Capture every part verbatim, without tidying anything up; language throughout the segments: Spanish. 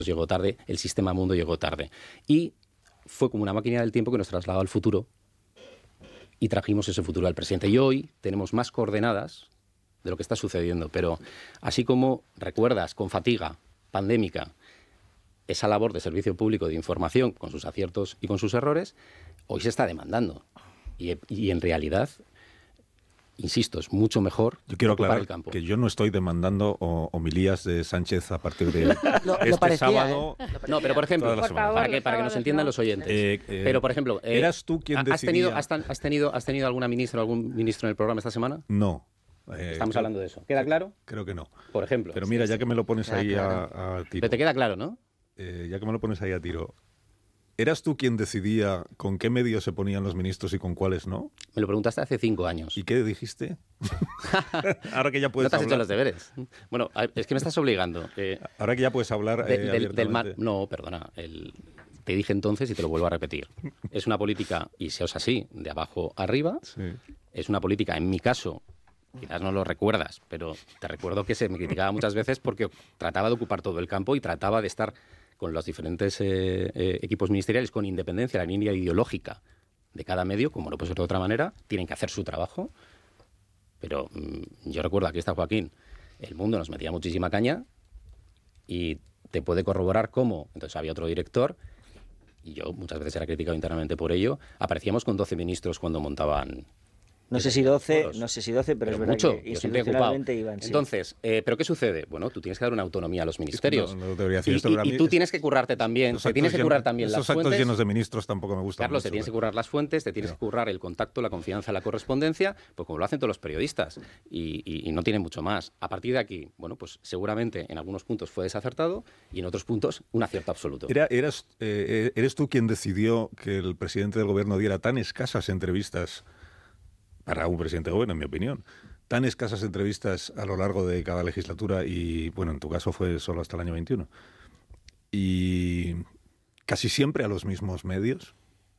llegó tarde, el sistema mundo llegó tarde. Y fue como una máquina del tiempo que nos trasladó al futuro y trajimos ese futuro al presente. Y hoy tenemos más coordenadas de lo que está sucediendo, pero así como recuerdas con fatiga pandémica esa labor de servicio público de información con sus aciertos y con sus errores, hoy se está demandando. Y, y en realidad, insisto, es mucho mejor yo quiero ocupar aclarar el campo. que yo no estoy demandando o, homilías de Sánchez a partir de lo, este lo parecía, sábado. ¿eh? No, pero por ejemplo, por favor, para que, para que nos entiendan los oyentes. Eh, eh, pero por ejemplo, eh, ¿eras tú quien ¿has decidía? tenido, has, has, tenido, ¿Has tenido alguna ministra o algún ministro en el programa esta semana? No. Eh, Estamos creo, hablando de eso. ¿Queda claro? Creo que no. Por ejemplo. Pero mira, ya que me lo pones ahí claro. a, a tiro. Pero te queda claro, ¿no? Eh, ya que me lo pones ahí a tiro. ¿Eras tú quien decidía con qué medios se ponían los ministros y con cuáles no? Me lo preguntaste hace cinco años. ¿Y qué dijiste? Ahora que ya puedes ¿No te has hablar. hecho los deberes? Bueno, es que me estás obligando. Eh, Ahora que ya puedes hablar de, eh, del, del mar... No, perdona. El... Te dije entonces y te lo vuelvo a repetir. Es una política, y si es así, de abajo arriba. Sí. Es una política, en mi caso, quizás no lo recuerdas, pero te recuerdo que se me criticaba muchas veces porque trataba de ocupar todo el campo y trataba de estar con los diferentes eh, eh, equipos ministeriales con independencia, la línea ideológica de cada medio, como no puede ser de otra manera, tienen que hacer su trabajo. Pero mmm, yo recuerdo, aquí está Joaquín, El Mundo nos metía muchísima caña y te puede corroborar cómo. Entonces había otro director y yo muchas veces era criticado internamente por ello. Aparecíamos con doce ministros cuando montaban... No sé si doce, no sé si doce, pero, pero es verdad mucho, que yo siempre he ocupado. Iban, sí. Entonces, eh, ¿pero qué sucede? Bueno, tú tienes que dar una autonomía a los ministerios. Es que no, no debería decir y, esto, y, y tú tienes que currarte también, te tienes que currar también las fuentes. Esos actos llenos de ministros tampoco me gustan Carlos, mucho, te tienes pero... que currar las fuentes, te tienes pero... que currar el contacto, la confianza, la correspondencia, pues como lo hacen todos los periodistas. Y, y, y no tiene mucho más. A partir de aquí, bueno, pues seguramente en algunos puntos fue desacertado y en otros puntos un acierto absoluto. Era, eras, eh, ¿Eres tú quien decidió que el presidente del gobierno diera tan escasas entrevistas para un presidente joven, en mi opinión, tan escasas entrevistas a lo largo de cada legislatura y, bueno, en tu caso fue solo hasta el año veintiuno, y casi siempre a los mismos medios?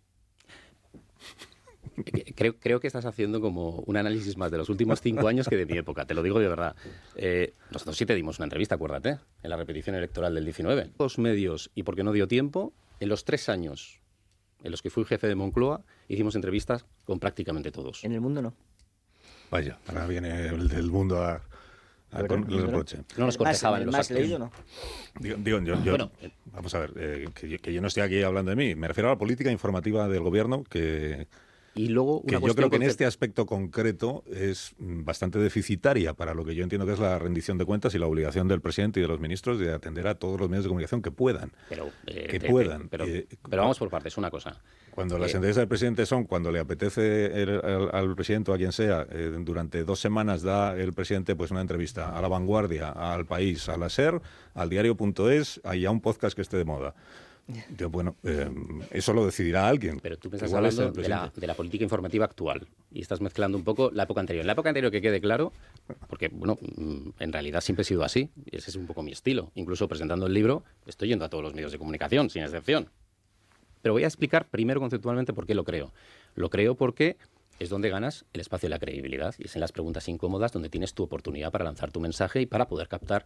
Creo, creo que estás haciendo como un análisis más de los últimos cinco años que de mi época, te lo digo de verdad. Eh, nosotros sí te dimos una entrevista, acuérdate, en la repetición electoral del diecinueve. Los medios, y porque no dio tiempo, en los tres años en los que fui jefe de Moncloa, hicimos entrevistas con prácticamente todos. En El Mundo no. Vaya, ahora viene el del Mundo a, a con el reproche. No nos cortejaban en los más actos. leído, ¿no? Digo, digo yo, yo bueno, vamos a ver, eh, que, yo, que yo no estoy aquí hablando de mí. Me refiero a la política informativa del gobierno que... Y luego una que yo creo que en concept... este aspecto concreto es bastante deficitaria para lo que yo entiendo que es la rendición de cuentas y la obligación del presidente y de los ministros de atender a todos los medios de comunicación que puedan. Pero, eh, que te, puedan. Te, pero, eh, pero vamos por partes, una cosa. Cuando eh, las entrevistas del presidente son cuando le apetece el, al, al presidente o a quien sea, eh, durante dos semanas da el presidente pues una entrevista a La Vanguardia, al País, a la SER, al diario.es, y a un podcast que esté de moda. Yo, bueno, eh, eso lo decidirá alguien. Pero tú me estás hablando de la, de la política informativa actual y estás mezclando un poco la época anterior. En la época anterior, que quede claro, porque bueno, en realidad siempre he sido así, y ese es un poco mi estilo. Incluso presentando el libro, estoy yendo a todos los medios de comunicación, sin excepción. Pero voy a explicar primero conceptualmente por qué lo creo. Lo creo porque es donde ganas el espacio de la credibilidad y es en las preguntas incómodas donde tienes tu oportunidad para lanzar tu mensaje y para poder captar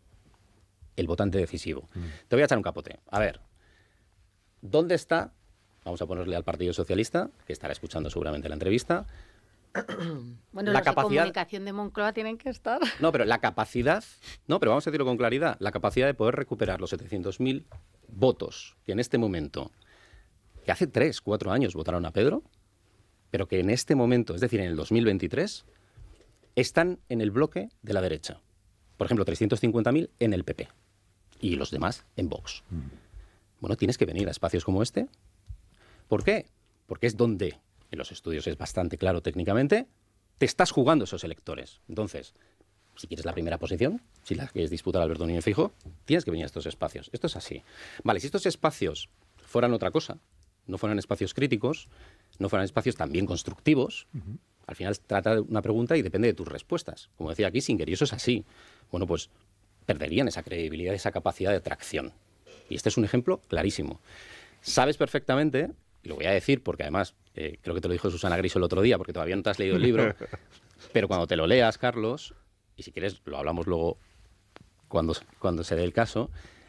el votante decisivo. Mm. Te voy a echar un capote. A ver, ¿dónde está? Vamos a ponerle al Partido Socialista, que estará escuchando seguramente la entrevista. Bueno, la los capacidad... de comunicación de Moncloa tienen que estar. No, pero la capacidad... No, pero vamos a decirlo con claridad. La capacidad de poder recuperar los setecientos mil votos que en este momento, que hace tres, cuatro años votaron a Pedro, pero que en este momento, es decir, en el dos mil veintitrés, están en el bloque de la derecha. Por ejemplo, trescientos cincuenta mil en el P P y los demás en Vox. Mm. Bueno, tienes que venir a espacios como este. ¿Por qué? Porque es donde, en los estudios es bastante claro técnicamente, te estás jugando esos electores. Entonces, si quieres la primera posición, si la quieres disputar Alberto Núñez Feijóo, tienes que venir a estos espacios. Esto es así. Vale, si estos espacios fueran otra cosa, no fueran espacios críticos, no fueran espacios también constructivos, uh-huh. Al final trata de una pregunta y depende de tus respuestas. Como decía Kissinger, y eso es así. Bueno, pues perderían esa credibilidad, esa capacidad de tracción. Y este es un ejemplo clarísimo. Sabes perfectamente, y lo voy a decir porque además eh, creo que te lo dijo Susana Griso el otro día, porque todavía no te has leído el libro, pero cuando te lo leas, Carlos, y si quieres lo hablamos luego cuando, cuando se dé el caso,